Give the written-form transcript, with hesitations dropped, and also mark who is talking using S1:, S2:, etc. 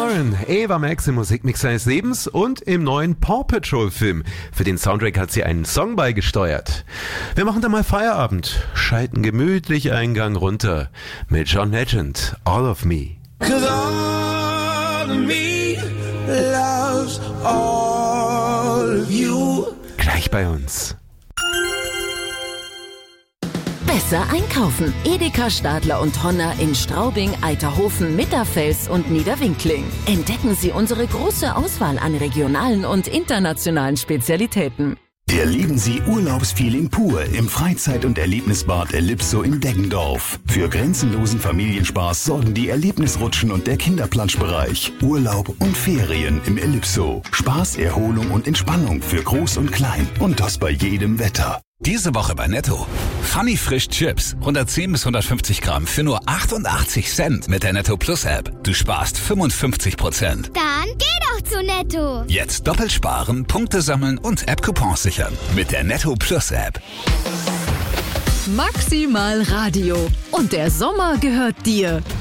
S1: Warren, Ava Max im Musikmix seines Lebens und im neuen Paw Patrol Film. Für den Soundtrack hat sie einen Song beigesteuert. Wir machen da mal Feierabend, schalten gemütlich einen Gang runter mit John Legend, All of Me.
S2: 'Cause all of me loves all of you.
S1: Gleich bei uns.
S3: Besser einkaufen. Edeka, Stadler und Honner in Straubing, Eiterhofen, Mitterfels und Niederwinkling. Entdecken Sie unsere große Auswahl an regionalen und internationalen Spezialitäten.
S4: Erleben Sie Urlaubsfeeling pur im Freizeit- und Erlebnisbad Ellipso in Deggendorf. Für grenzenlosen Familienspaß sorgen die Erlebnisrutschen und der Kinderplanschbereich. Urlaub und Ferien im Ellipso. Spaß, Erholung und Entspannung für Groß und Klein. Und das bei jedem Wetter.
S5: Diese Woche bei Netto. Funny Frisch Chips. 110 bis 150 Gramm für nur 88 Cent mit der Netto Plus App. Du sparst 55%.
S6: Dann geh doch zu Netto.
S5: Jetzt doppelt sparen, Punkte sammeln und App-Coupons sichern. Mit der Netto Plus App.
S3: Maximal Radio. Und der Sommer gehört dir.